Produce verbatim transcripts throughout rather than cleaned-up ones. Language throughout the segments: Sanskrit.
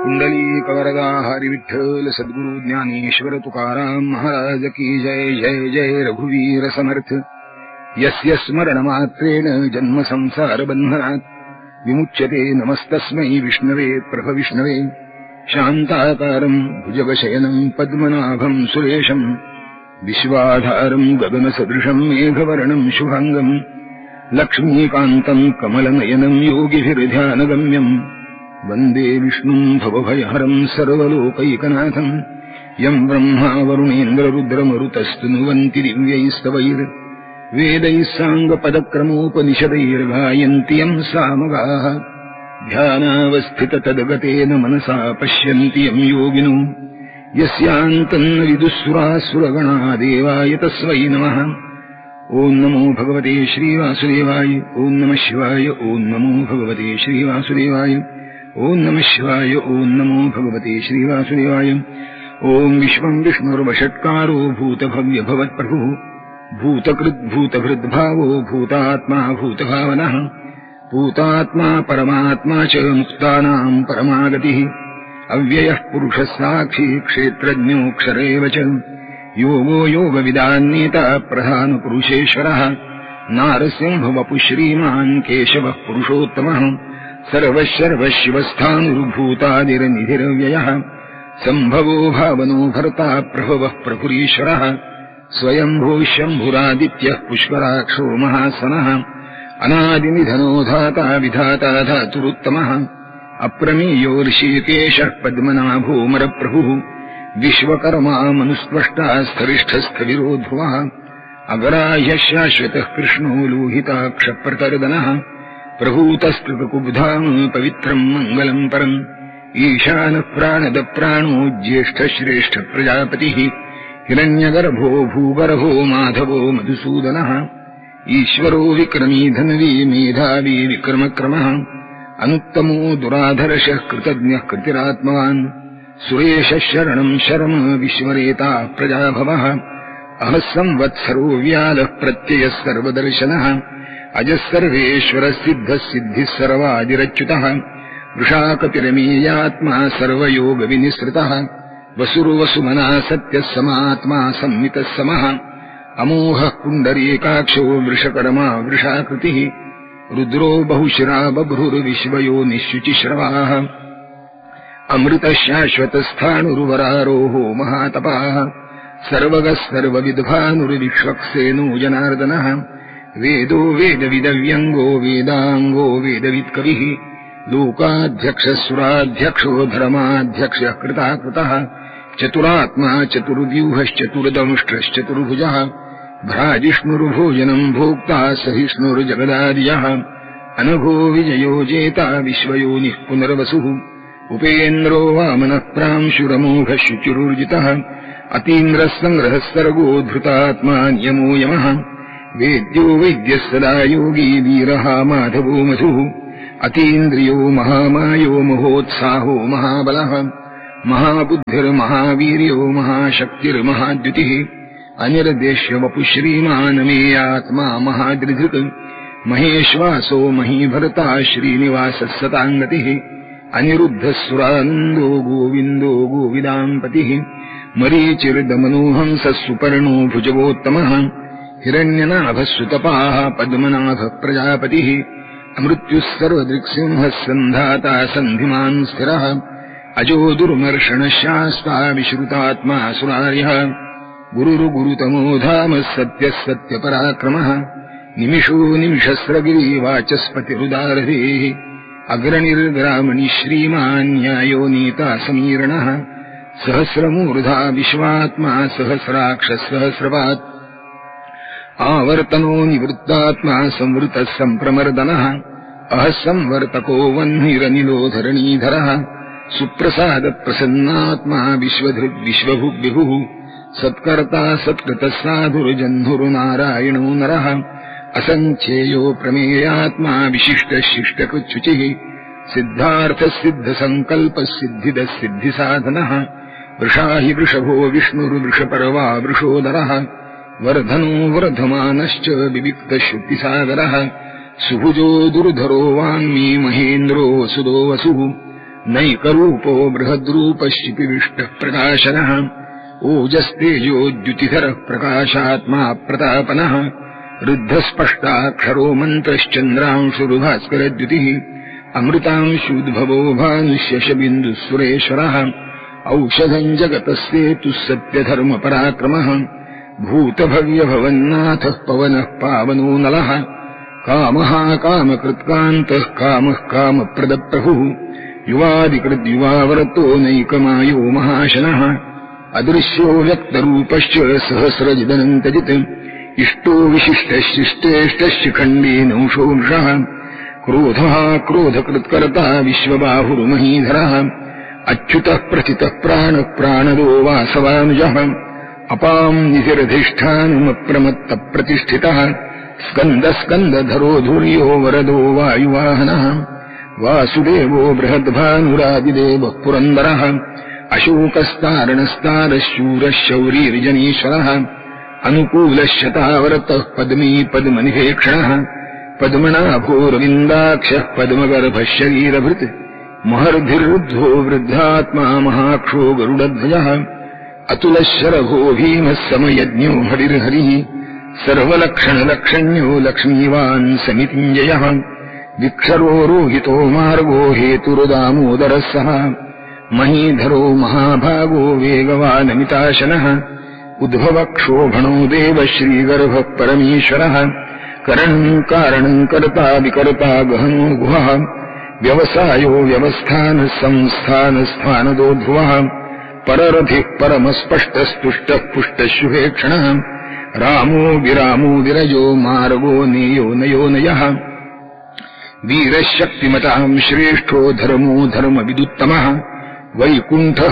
कुंडलीकवरदा हरि विठ्ठल सद्गुरु ज्ञानेश्वर तुकाराम महाराज की जय जय जय रघुवीर समर्थ। यस्य स्मरणमात्रेण जन्म संसार बन्धनात् विमुच्यते नमस्तस्मै विष्णवे प्रभविष्णवे। शान्ताकारं भुजगशयनं पद्मनाभं सुरेशं विश्वाधारं गगनसदृशं मेघवर्णं शुभांगं लक्ष्मीकान्तं कमलनयनं योगिभिर्ध्यानगम्यं वन्दे विष्णुं भवभयहरं सर्वलोकैकनाथं। यं ब्रह्मा वरुणेन्द्ररुद्रमरुतस्तुनुवन्ति दिव्यैस्तवैर् वेदैः साङ्गपदक्रमोपनिषदैर्गायन्ति यं सामगाः। ध्यानावस्थिततद्गतेन मनसा पश्यन्ति यं योगिनो यस्यान्तन्न विदुःसुरासुरगणा देवाय तस्मै नमः। ॐ नमो भगवते श्रीवासुदेवाय। ॐ नमः शिवाय। ॐ नमो भगवते श्रीवासुदेवाय। ॐ नमः शिवाय। ॐ नमो भगवते श्रीवासुदेवाय। ॐ विश्वं विष्णुर्वषट्कारो भूतभव्यभवत्प्रभुः भूतकृद्भूतभृद्भावो भूतात्मा भूतभावनः भूतात्मा परमात्मा च मुक्तानां परमागतिः। अव्ययः पुरुषः साक्षी क्षेत्रज्ञोऽक्षर एव च योगो योगविदान्नेता प्रधानपुरुषेश्वरः। नारसिंहवपुः श्रीमान् केशवः पुरुषोत्तमः सर्वशर्वशिवस्थानुर्भूतादिर्निधिरव्ययः। सम्भवो भावनो भर्ता प्रभवः प्रभुरीश्वरः। स्वयंभूः शम्भुरादित्यः पुष्कराक्षो महासनः अनादिनिधनो धाता विधाता धातुरुत्तमः। अप्रमेयो ऋषिकेशः पद्मनाभोऽमरप्रभुः विश्वकर्मा मनुस्पष्टा स्थरिष्ठस्थविरो ध्रुवः। अगराह्यः शाश्वतः कृष्णो लोहिताक्षप्रतर्दनः प्रभूतस्तृतकुब्धाम् पवित्रम् मङ्गलम् परम्। ईशानः प्राणदप्राणो ज्येष्ठश्रेष्ठ प्रजापतिः हिरण्यगर्भो भूगर्भो माधवो मधुसूदनः। ईश्वरो विक्रमी धन्वी मेधावी विक्रमक्रमः अनुत्तमो दुराधर्षः कृतज्ञः कृतिरात्मवान्। सुरेशः शरणम् शर्म विश्वरेता प्रजाभवः। अहः संवत्सरो व्यालः प्रत्ययः सर्वदर्शनः अजः सर्वेश्वरः सिद्धः सिद्धिः सर्वादिरच्युतः। वृषाकपिरमेयात्मा सर्वयोगविनिसृतः वसुर्वसुमना सत्यः समात्मा संमितः समः। अमोहः पुण्डरीकाक्षो वृषकर्मा वृषाकृतिः रुद्रो बहुशिरा बभ्रुर्विश्वयोनिश्शुचिश्रवाः। अमृतः शाश्वतस्थाणुर्वरारोहो महातपाः सर्वगः सर्वविद्भानुर्विक्ष्वक्सेनो जनार्दनः। वेदो वेदविदव्यङ्गो वेदाङ्गो वेदवित्कविः लोकाध्यक्षः सुराध्यक्षो धर्माध्यक्षः कृताकृतः। चतुरात्मा चतुर्व्यूहश्चतुर्दंष्ट्रश्चतुर्भुजः भ्राजिष्णुर्भोजनम् भोक्ता सहिष्णुर्जगदादियः। अनघो विजयो जेता विश्वयोनिः पुनर्वसुः उपेन्द्रो वामनः प्रांशुरमोघः शुचिरुर्जितः। अतीन्द्रः सङ्ग्रहः सर्गो धृतात्मा नियमो यमः। वेद्यो वैद्यः सदा योगी वीरः माधवो मधुः। अतीन्द्रियो महामायो महोत्साहो महाबलः महाबुद्धिर्महावीर्यो महाशक्तिर्महाद्युतिः। अनिर्देश्य वपुः श्रीमान् मेयात्मा महादृधृक् महेश्वासो महीभर्ता श्रीनिवासः सताङ्गतिः। अनिरुद्धः सुरानन्दो गोविन्दो गोविदाम्पतिः मरीचिर्दमनोहंसः सुपर्णो भुजगोत्तमः। हिरण्यनाभः सुतपाः पद्मनाभः प्रजापतिः। अमृत्युः सर्वदृक्सिंहः सन्धाता सन्धिमान् स्थिरः अजो दुर्मर्षणः शास्ता विश्रुतात्मा सुरार्यः। गुरुर्गुरुतमो धामः सत्यः सत्यपराक्रमः निमिषो निमिषस्रगिरिवाचस्पतिरुदारधेः। अग्रणिर्ग्रामणि श्रीमान् न्यायो नीता समीरणः सहस्रमूर्धा विश्वात्मा सहस्राक्षः सहस्रपात् आवर्तनो निवृत्तात्मा संवृतः सम्प्रमर्दनः। अहः संवर्तको वह्निरनिलो धरणीधरः सुप्रसादप्रसन्नात्मा विश्वधृग्विश्वभुग्विभुः सत्कर्ता सत्कृतः साधुर्जह्नुर्नारायणो नरः। असङ्ख्येयो प्रमेयात्मा विशिष्टः शिष्टकृच्छुचिः सिद्धार्थः सिद्धसङ्कल्पः सिद्धिदः सिद्धिसाधनः। वृषा हि वृषभो विष्णुर्वृषपर्वा वृषोदरः वर्धनो वर्धमानश्च विविक्तः श्रुतिसागरः। सुभुजो दुर्धरो वाङ्मी महेन्द्रो वसुदो वसुः नैकरूपो बृहद्रूपश्चिपिविष्टः प्रकाशनः ओजस्तेजोद्युतिधरः प्रकाशात्मा प्रतापनः रुद्धस्पष्टाक्षरो मन्त्रश्चन्द्रांशुरुभास्करद्युतिः अमृतांशुद्भवो भानुष्यशबिन्दुः औषधम् जगतस्येतुः सत्यधर्मपराक्रमः भूतभव्यभवन्नाथः पवनः पावनो नलः कामः कामकृत्कान्तः कामः कामप्रदप्रभुः युवादिकृद्युवावरतो नैकमायो महाशनः अदृश्यो व्यक्तरूपश्च सहस्रजिदनन्तजित् इष्टो विशिष्टशिष्टेष्टशिखण्डेनौषो वृषः क्रोधः क्रोधकृत्कर्ता विश्वबाहुर्महीधरः अच्युतः प्रथितः प्राणः प्राणदो वासवानुजः अपाम् निधिरधिष्ठानमप्रमत्तप्रतिष्ठितः स्कन्दस्कन्दधरो धुर्यो वरदो वायुवाहनः वासुदेवो बृहद्भानुरादिदेवः पुरन्दरः अशोकस्तारणस्तारशूरः शौरीर्जनीश्वरः अनुकूलश्शतावरतः पद्मी पद्मनिभेक्षणः पद्मनाभोरविन्दाक्षः पद्मगर्भः शरीरभृत् महर्धिर्वृद्धो वृद्धात्मा महाक्षो गरुडध्वजः अतुलशरभो भीमः समयज्ञो हरिर्हरिः सर्वलक्षणलक्षण्यो लक्ष्मीवान् समितिञ्जयः विक्षरो रोहितो मार्गो हेतुरुदामोदरः सः महीधरो महाभागो वेगवानमिताशनः उद्भवक्षोभणो देवः श्रीगर्भः परमेश्वरः करणम् कारणम् कर्ता विकर्ता गहनो गुहः व्यवसायो व्यवस्थानः संस्थानस्थानदो ध्रुवः पररथिः परमस्पष्टस्तुष्टः पुष्टशुभेक्षणः रामो विरामो विरजो मार्गो नेयो नयो नयः वीरशक्तिमताम् श्रेष्ठो धर्मो धर्मविदुत्तमः वैकुण्ठः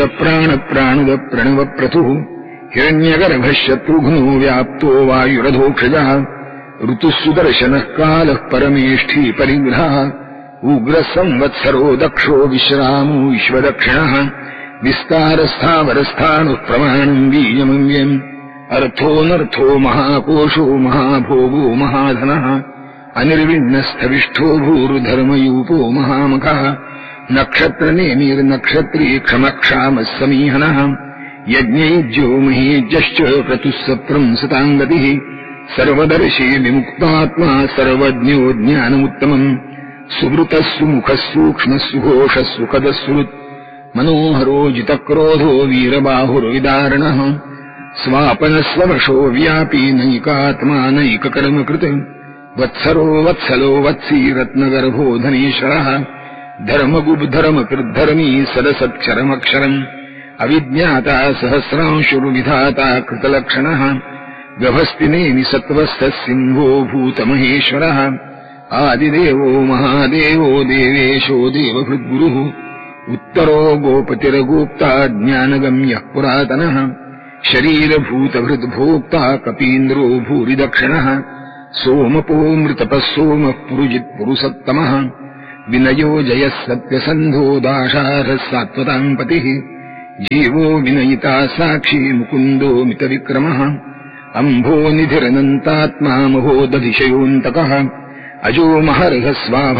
पुरुषप्राणप्राणुदप्रणवप्रथुः हिरण्यगर्भः शत्रुघ्नो व्याप्तो वायुरधोक्षजः ऋतुः सुदर्शनः कालः परमेष्ठी परिग्रहः उग्रः संवत्सरो दक्षो विश्रामो विश्वदक्षिणः विस्तारस्थावरस्थानुः प्रमाणम् बीजमव्यम् अर्थोऽनर्थो महाकोशो महाभोगो महाधनः अनिर्विण्णस्थविष्ठो भूर्धर्मयूपो महामखः नक्षत्रनेमिर्नक्षत्री क्षमक्षामः समीहनः यज्ञैज्यो महीज्यश्च क्रतुः सत्रम् सताङ्गतिः सर्वदर्शी विमुक्तात्मा सर्वज्ञो ज्ञानमुत्तमम् सुवृतः सुमुखः सूक्ष्मः सुघोषः सुखदः सुहृत् मनोहरो जितक्रोधो वीरबाहुर्विदारणः स्वापनः स्ववशो व्यापी नैकात्मा नैककर्मकृत् वत्सरो वत्सलो वत्सी रत्नगर्भो धनेश्वरः धर्मगुब्धर्मकृद्धर्मी सदसत्क्षरमक्षरम् अविज्ञाता सहस्रांशुर्विधाता कृतलक्षणः गभस्तिनेमि सत्त्वस्थः सिंहो भूतमहेश्वरः आदिदेवो महादेवो देवेशो देवभृद्गुरुः उत्तरो गोपतिर्गोप्ता ज्ञानगम्यः पुरातनः शरीरभूतभृद्भोक्ता कपीन्द्रो भूरिदक्षिणः सोमपो मृतपः सोमः पुरुजित्पुरुषोत्तमः विनयो जयः सत्यसन्धो दाशारः सात्वताम् पतिः जीवो विनयिता साक्षी मुकुन्दो मितविक्रमः अम्भो निधिरनन्तात्मा महोदधिशयोऽन्तकः अजो महर्घः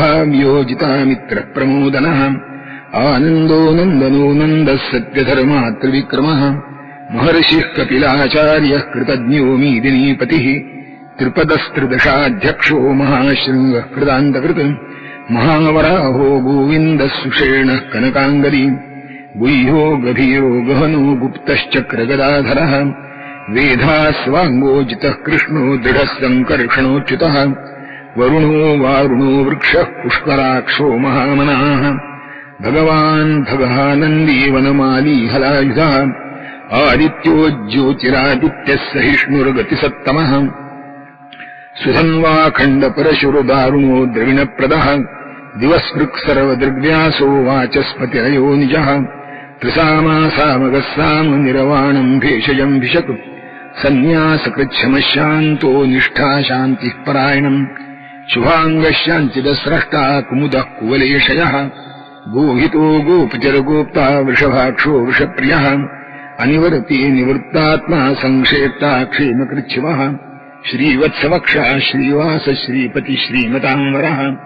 स्वाभाव्योजितामित्रप्रमोदनः आनन्दो नन्दनो नन्दः सत्यधर्मात्रिविक्रमः महर्षिः कपिलाचार्यः कृतज्ञो मीदिनीपतिः त्रिपदस्त्रिदशाध्यक्षो महाशृङ्गः कृतान्तकृत् महावराहो गोविन्दः सुषेणः कनकाङ्गदी गुह्यो गभीरो गहनो गुप्तश्चक्रगदाधरः वेधास्वाङ्गोजितः कृष्णो दृढः सङ्कर्षणोच्युतः वरुणो वारुणो वृक्षः पुष्कराक्षो महामनाः भगवान् भगः नन्दी वनमाली हलायुधः आदित्यो ज्योतिरादित्यः सहिष्णुर्गतिसत्तमः सुधन्वाखण्डपरशुरदारुणो द्रविणप्रदः दिवस्पृक्सर्वदृग्व्यासो वाचस्पतिरयो निजः त्रिसामासामगः सामनिरवाणम् भेषजम् भिषक् सन्न्यासकृच्छमः शान्तो निष्ठा शान्तिः परायणम् शुभाङ्गः शान्तिदस्रष्टा कुमुदः कुवलेशयः गोहितो गोपतिर्गोप्ता वृषभाक्षो वृषप्रियः अनिवर्ती निवृत्तात्मा संक्षेप्ता क्षेमकृच्छिवः श्रीवत्सवक्षः श्रीवास श्रीपति श्रीमताम्बरः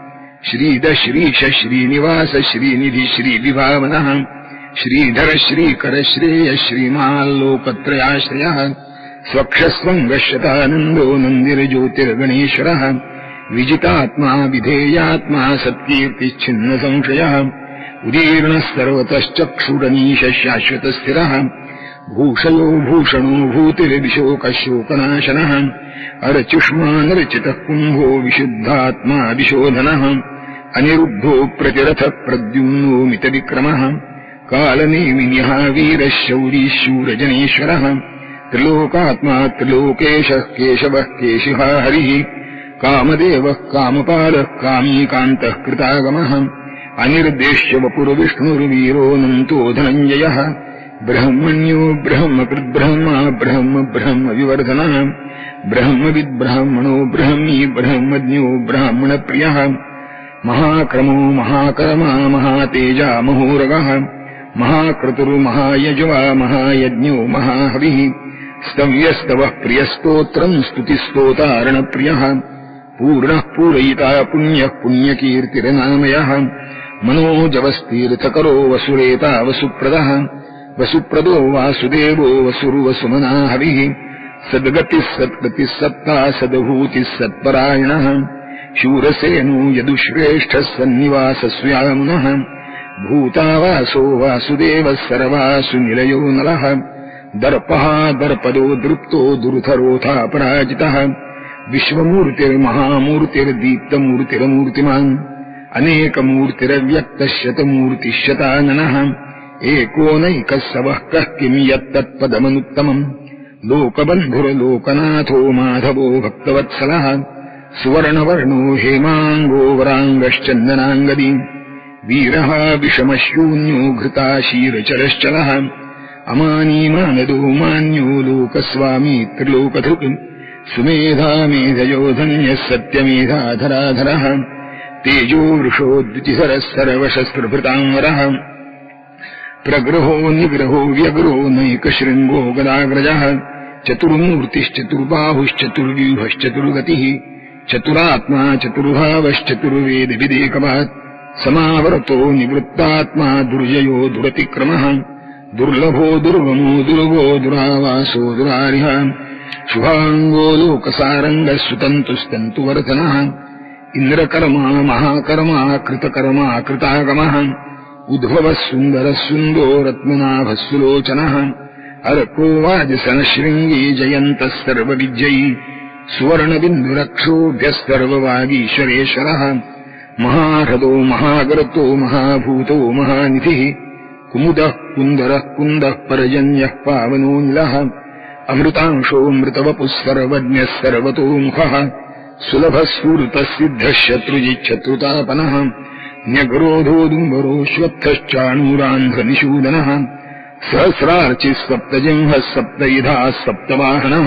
श्रीद श्रीश श्रीनिवास श्रीनिधि श्रीविभावनः श्रीधर श्रीकर श्रेय श्रीमाल्लोकत्रयाश्रयः स्वक्षस्वङ्गशतानन्दो नन्दिर्ज्योतिर्गणेश्वरः विजितात्मा विधेयात्मा सत्कीर्तिच्छिन्न संशयः उदीर्णः सर्वतश्चक्षुरनीश शाश्वतस्थिरः भूषयो भूषणो भूतिर्विशोकशोकनाशनः अर्चुष्मानर्चितः कुम्भो विशुद्धात्मा विशोधनः अनिरुद्धो प्रतिरथः प्रद्युम्नो मितविक्रमः कालनेमिन्यः वीरः शौरी शूरजनेश्वरः त्रिलोकात्मा त्रिलोकेशः केशवः केशिः हरिः कामदेवः कामपालः कामीकान्तः कृतागमः अनिर्देश्य वपुर्विष्णुर्वीरोऽनन्तो धनञ्जयः ब्रह्मण्यो ब्रह्मकृद्ब्रह्मा ब्रह्म ब्रह्म विवर्धनः ब्रह्मविद्ब्राह्मणो ब्रह्मी ब्रह्मज्ञो ब्राह्मणप्रियः महाक्रमो महाकर्मा महातेजा महोरगः महाक्रतुर्महायज्वा महायज्ञो महाहविः स्तव्यस्तवः प्रियस्तोत्रम् स्तुतिस्तोतारणप्रियः पूर्णः पूरयिता पुण्यः पुण्यकीर्तिर्नामयः मनोजवस्तीर्थकरो वसुरेता वसुप्रदः वसुप्रदो वासुदेवो वसुर्वसुमना हविः सद्गतिः सत्कृतिः सत्ता सद्भूतिः सत्परायणः शूरसेनो यदुश्रेष्ठः सन्निवासस्यामुनः भूतावासो वासुदेवः सर्वासु निलयो नलः दर्पः दर्पदो दृप्तो दुर्धरोऽथापराजितः विश्वमूर्तिर्महामूर्तिर्दीप्तमूर्तिरमूर्तिमान् अनेकमूर्तिरव्यक्तः शतमूर्तिश्शताननः एकोनैकः सवः कः किम् यत्तत्पदमनुत्तमम् लोकबन्धुर्लोकनाथो माधवो भक्तवत्सलः सुवर्णवर्णो हेमाङ्गो वराङ्गश्चन्दनाङ्गदी वीरः विषमशून्यो घृताशीरचरश्चलः अमानीमानदो मान्यो लोकस्वामी त्रिलोकधृक् सुमेधा मेधयोधन्यः सत्यमेधाधराधरः तेजो वृषो द्युतिधरः सर्वशस्त्रभृताङ्गरः प्रग्रहो निग्रहो व्यग्रो नैकशृङ्गो गदाग्रजः चतुर्मूर्तिश्चतुर्बाहुश्चतुर्व्यूहश्चतुर्गतिः चतुरात्मा चतुर्भावश्चतुर्वेदविदेकवात् समावर्तो निवृत्तात्मा दुर्जयो दुरतिक्रमः दुर्लभो दुर्गमो दुर्गो दुरावासो दुरारिः शुभाङ्गो लोकसारङ्गः सुतन्तुस्तन्तुवर्धनः इन्द्रकर्मा महाकर्मा कृतकर्मा कृतागमः उद्भवः सुन्दरः सुन्दो रत्मनाभः सुलोचनः अर्को वाजसनशृङ्गी जयन्तः सर्वविजयी सुवर्णबिन्दुरक्षोभ्यः सर्ववागीश्वरेश्वरः महाहृदो महागर्तो महाभूतो महानिधिः कुमुदः कुन्दरः कुन्दः पर्जन्यः पावनोऽनिलः अमृतांशो मृतवपुः सर्वज्ञः सर्वतोमुखः सुलभः सुहृतः सिद्धः शत्रुजिच्छत्रुतापनः न्यग्रोधोदुम्बरोऽश्वत्थश्चाणूरान्ध्रनिषूदनः सहस्रार्चिः सप्तजिह्वः सप्तयुधाः सप्तवाहनः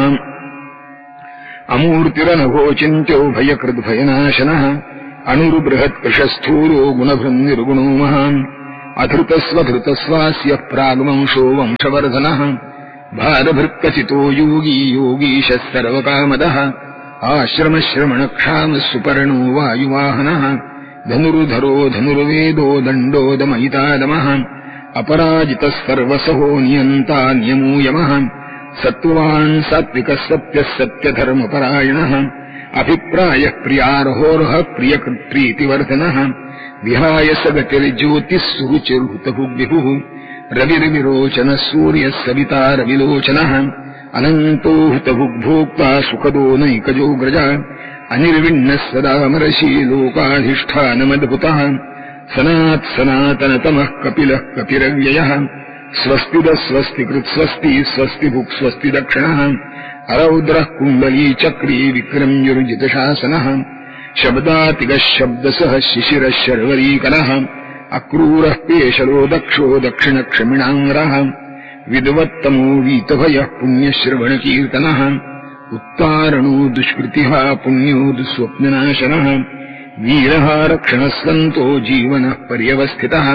अमूर्तिरनघोचिन्त्यो भयकृद्भयनाशनः अणुर्बृहत्कृशस्थूलो गुणभृन्निर्गुणो महान् अधृतस्वधृतस्वास्य प्राग्वंशो वंशवर्धनः भारभृत्कचितो योगी योगीशः सर्वकामदः आश्रमश्रमणक्षामः सुपर्णो वायुवाहनः धनुर्धरो धनुर्वेदो दण्डोदमयितादमः अपराजितः सर्वसहो नियन्ता नियमो यमः सत्त्वान् सात्विकः सत्यः सत्यधर्मपरायणः अभिप्रायः प्रियार्होर्हः प्रियकृत्प्रीतिवर्धनः विहाय सगतिर्ज्योतिः सुरुचिर्हुतभुग्विभुः रविर्विरोचनः सूर्यः सविता रविलोचनः अनन्तो हुतभुग्भोक्ता सुखदो नैकजोग्रज अनिर्विण्णः सदामरशी लोकाधिष्ठानमद्भुतः सनात् सनातनतमः कपिलः कपिरव्ययः स्वस्तिदः स्वस्तिकृत् स्वस्ति स्वस्ति भुक् स्वस्ति दक्षिणः अरौद्रः कुण्डली चक्री विक्रम्युर्जितशासनः शब्दातिगः शब्दसः शिशिरः शर्वरीकरः अक्रूरः पेशलो दक्षो दक्षिणक्षमिणाङ्गरः विद्वत्तमो वीतभयः पुण्यश्रवणकीर्तनः उत्तारणो दुष्कृतिः पुण्यो दुःस्वप्ननाशनः वीरः रक्षणः सन्तो जीवनः पर्यवस्थितः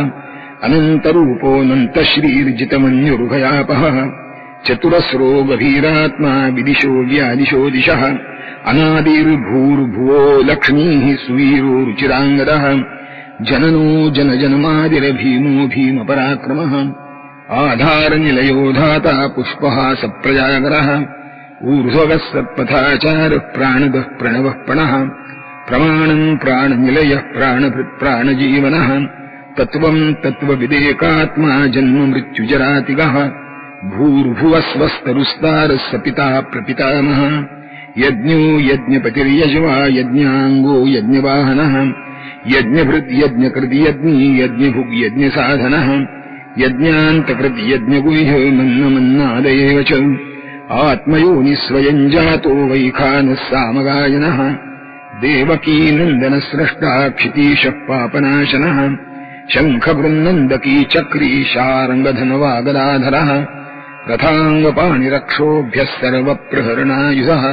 अनन्तरूपोऽनन्तश्रीर्जितमन्युर्भयापहः चतुरस्रो गभीरात्मा विदिशो व्यादिशो दिशः अनादिर्भूर्भुवो लक्ष्मीः सुवीरो रुचिराङ्गदः जननो जनजन्मादिरभीमो भीमपराक्रमः आधारनिलयो धाता पुष्पः सप्रजागरः ऊर्ध्वगः सत्पथाचारः प्राणदः प्रणवः प्रणः प्रमाणम् प्राणनिलयः प्राणभृत् प्राणजीवनः तत्त्वम् तत्त्वविदेकात्मा जन्म मृत्युजरातिगः भूर्भुवस्वस्तरुस्तारः स पिता प्रपितामहः यज्ञो यज्ञपतिर्यजवा यज्ञाङ्गो यज्ञवाहनः यज्ञभृद्यज्ञकृद्यज्ञी यज्ञभुग्यज्ञसाधनः यज्ञान्तकृद्यज्ञगुह्यो मन्नमन्नादयेव च आत्मयोनिः स्वयम् जातो वैखानः सामगायनः देवकी नन्दनस्रष्टा क्षितीशः पापनाशनः शङ्खबृन्नन्दकी चक्री शार्ङ्गधनवागदाधरः रथाङ्गपाणिरक्षोभ्यः सर्वप्रहरणायुधः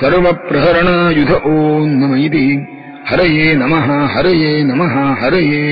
सर्वप्रहरणायुध ॐ नम इति हरये नमः हरये नमः हरये